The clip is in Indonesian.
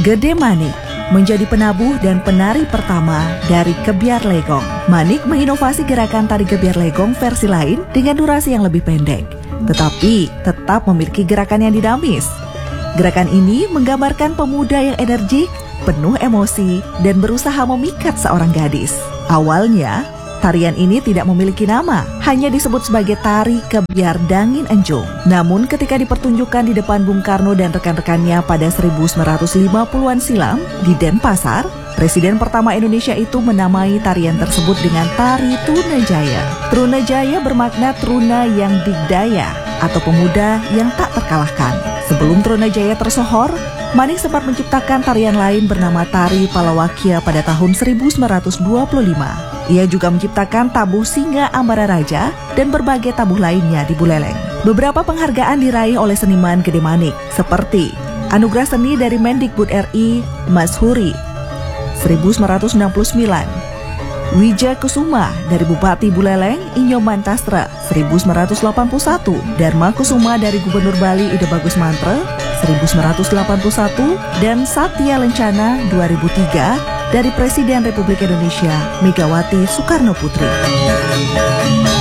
Gede Manik menjadi penabuh dan penari pertama dari Gebyar Legong. Manik menginovasi gerakan tari Gebyar Legong versi lain dengan durasi yang lebih pendek, tetapi tetap memiliki gerakan yang dinamis. Gerakan ini menggambarkan pemuda yang energik, penuh emosi, dan berusaha memikat seorang gadis. Awalnya, tarian ini tidak memiliki nama, hanya disebut sebagai tari Gebyar Dangin Enjung. Namun ketika dipertunjukkan di depan Bung Karno dan rekan-rekannya pada 1950-an silam di Denpasar, Presiden pertama Indonesia itu menamai tarian tersebut dengan Tari Trunajaya. Trunajaya bermakna Truna yang digdaya atau pemuda yang tak terkalahkan. Sebelum Trunajaya tersohor, Manik sempat menciptakan tarian lain bernama Tari Palawakya pada tahun 1925. Ia juga menciptakan tabuh Singa Ambara Raja dan berbagai tabuh lainnya di Buleleng. Beberapa penghargaan diraih oleh seniman Gede Manik, seperti Anugerah Seni dari Mendikbud RI Mas Huri 1969, Wija Kusuma dari Bupati Buleleng Inyo Mantastra 1981, Dharma Kusuma dari Gubernur Bali Ide Bagus Mantre 1981, dan Satya Lencana 2003 dari Presiden Republik Indonesia Megawati Soekarno Putri.